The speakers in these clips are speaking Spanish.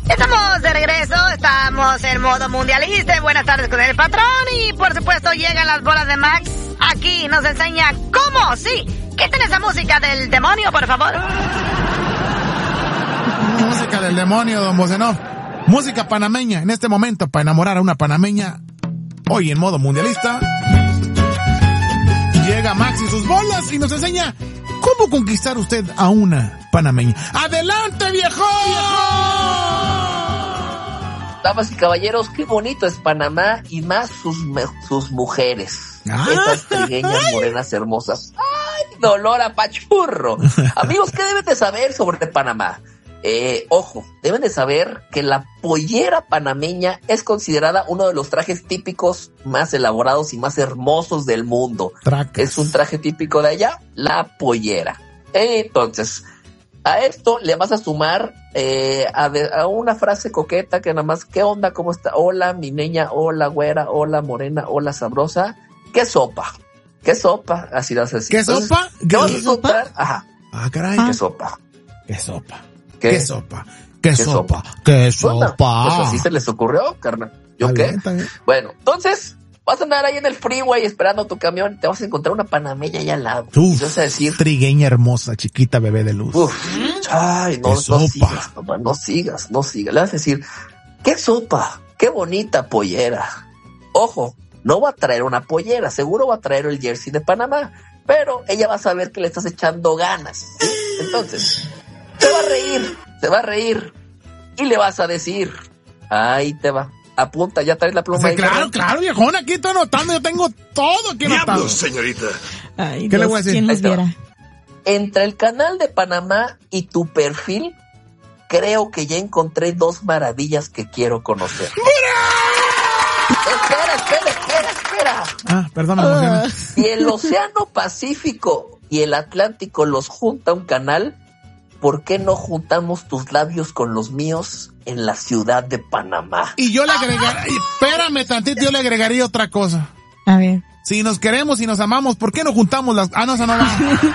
Estamos de regreso, estamos en modo mundialista. Buenas tardes con el patrón y por supuesto llegan las bolas de Max. Aquí nos enseña cómo, sí. Quiten esa música del demonio, por favor. Música del demonio, don Bocenov. Música panameña en este momento para enamorar a una panameña. Hoy en modo mundialista. Llega Max y sus bolas y nos enseña cómo conquistar usted a una panameña. ¡Adelante, viejo! Damas y caballeros, qué bonito es Panamá y más sus mujeres. Esas trigueñas morenas hermosas. ¡Ay, dolor a pachurro! Amigos, ¿qué deben de saber sobre Panamá? Ojo, deben de saber que la pollera panameña es considerada uno de los trajes típicos más elaborados y más hermosos del mundo. Es un traje típico de allá, la pollera. Entonces, a esto le vas a sumar a una frase coqueta que nada más, ¿qué onda? ¿Cómo está? Hola, mi niña, hola, güera, hola, morena, hola, sabrosa. ¿Qué sopa? ¿Qué sopa? Así lo vas a decir. ¿Qué sopa? ¿Qué sopa? Ajá. Ah, caray. ¿Qué sopa? ¿Qué sopa? ¿Qué sopa? ¿Qué sopa? ¿Qué sopa? Pues así se les ocurrió, carnal. ¿Yo qué? Bien. Bueno, entonces vas a andar ahí en el freeway esperando tu camión, te vas a encontrar una panameña allá al lado. Uf, y vas a decir, trigueña hermosa, chiquita, bebé de luz. Ay, no sigas, papá, no sigas. Le vas a decir, ¿qué sopa? Qué bonita pollera. Ojo, no va a traer una pollera, seguro va a traer el jersey de Panamá, pero ella va a saber que le estás echando ganas, ¿sí? Entonces, se va a reír y le vas a decir, ahí te va. Apunta, ya traes la pluma. Sí, claro, viejón, aquí estoy anotando, yo tengo todo aquí anotado. ¡Diablos, señorita! Ay, ¿qué le voy a decir? ¿Quién nos viera? Entre el canal de Panamá y tu perfil, creo que ya encontré dos maravillas que quiero conocer. Espera. Ah, perdón, Si el Océano Pacífico y el Atlántico los junta un canal, ¿por qué no juntamos tus labios con los míos en la ciudad de Panamá? Y yo le agregaría, espérame tantito, yo le agregaría otra cosa. A ver. Si nos queremos y nos amamos, ¿por qué no juntamos las... Ah, no, esa no va.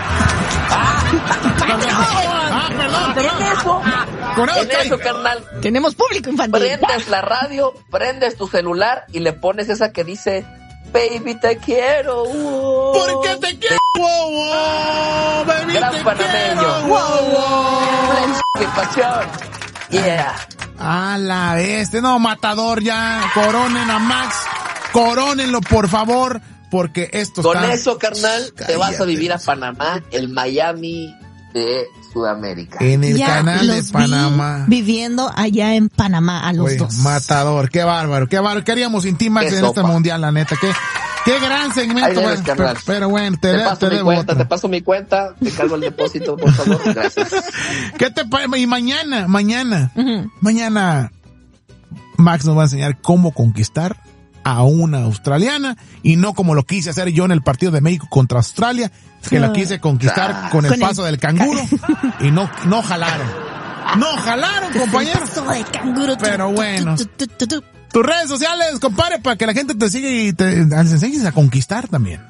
Perdón. En eso, carnal. Tenemos público infantil. Prendes la radio, prendes tu celular y le pones esa que dice, baby, te quiero. ¿Por qué te quiero? Baby, gran te panameño. quiero. ¡Qué pasión! Yeah. A la bestia, no, matador ya. Coronen a Max. Corónenlo, por favor, porque esto Con está... eso, carnal, Cállate. te vas a vivir a Panamá, el Miami de Sudamérica. En el ya canal de los Panamá. vi viviendo allá en Panamá a los Oye, dos. Matador, qué bárbaro. ¿Qué haríamos sin ti, Max, Qué en este sopa. mundial, la neta? Qué gran segmento. Ahí debes, Bueno, carnal. pero bueno, te paso mi cuenta, te cargo el depósito, por favor, gracias. ¿Qué te parece? Y mañana, Ujú. mañana, Max nos va a enseñar cómo conquistar a una australiana y no como lo quise hacer yo en el partido de México contra Australia, que la quise conquistar con el paso del canguro y no jalaron. No jalaron, compañeros. Paso de canguro. Pero bueno. Tu. Tus redes sociales, compadre, para que la gente te siga y te enseñes a conquistar también.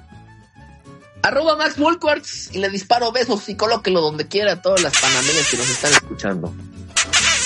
@Max Mulquarts y le disparo besos y colóquelo donde quiera a todas las panameñas que nos están escuchando.